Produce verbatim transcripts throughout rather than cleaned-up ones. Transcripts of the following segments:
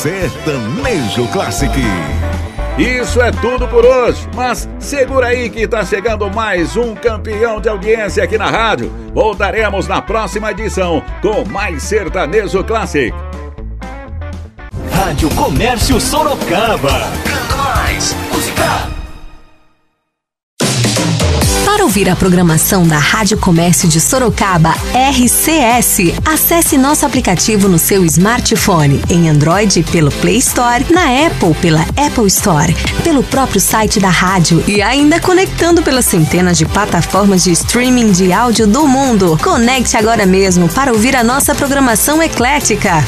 Sertanejo Classic. Isso é tudo por hoje, mas segura aí que tá chegando mais um campeão de audiência aqui na rádio. Voltaremos na próxima edição com mais Sertanejo Classic. Rádio Comércio Sorocaba. Mais música. Para ouvir a programação da Rádio Comércio de Sorocaba R C S, acesse nosso aplicativo no seu smartphone, em Android pelo Play Store, na Apple pela Apple Store, pelo próprio site da rádio e ainda conectando pelas centenas de plataformas de streaming de áudio do mundo. Conecte agora mesmo para ouvir a nossa programação eclética.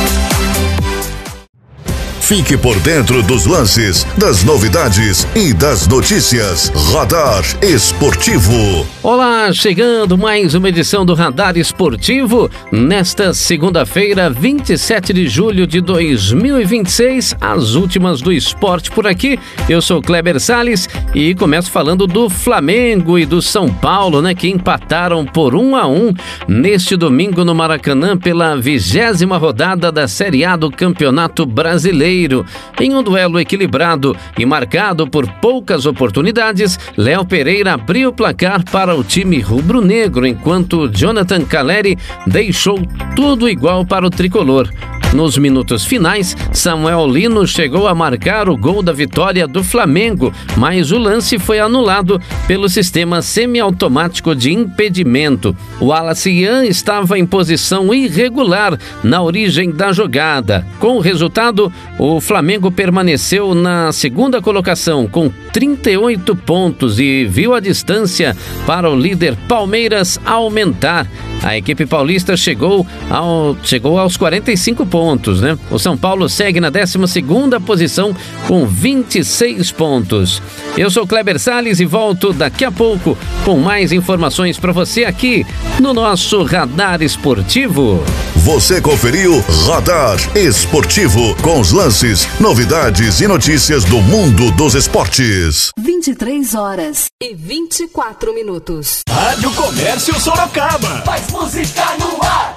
Fique por dentro dos lances, das novidades e das notícias. Radar Esportivo. Olá, chegando mais uma edição do Radar Esportivo. Nesta segunda-feira, vinte e sete de julho de dois mil e vinte e seis, as últimas do esporte por aqui. Eu sou Kleber Salles e começo falando do Flamengo e do São Paulo, né, que empataram por um a um neste domingo no Maracanã pela vigésima rodada da Série A do Campeonato Brasileiro. Em um duelo equilibrado e marcado por poucas oportunidades, Léo Pereira abriu o placar para o time rubro-negro, enquanto Jonathan Caleri deixou tudo igual para o tricolor. Nos minutos finais, Samuel Lino chegou a marcar o gol da vitória do Flamengo, mas o lance foi anulado pelo sistema semiautomático de impedimento. O Wallace Ian estava em posição irregular na origem da jogada. Com o resultado, o Flamengo permaneceu na segunda colocação com trinta e oito pontos e viu a distância para o líder Palmeiras aumentar. A equipe paulista chegou, ao, chegou aos quarenta e cinco pontos, né? O São Paulo segue na décima segunda posição com vinte e seis pontos. Eu sou Kleber Salles e volto daqui a pouco com mais informações para você aqui no nosso Radar Esportivo. Você conferiu Radar Esportivo com os lances, novidades e notícias do mundo dos esportes. vinte e três horas e vinte e quatro minutos. Rádio Comércio Sorocaba. Mais música no ar.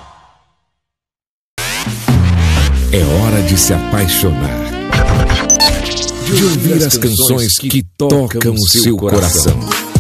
É hora de se apaixonar, de ouvir as canções que tocam o seu coração.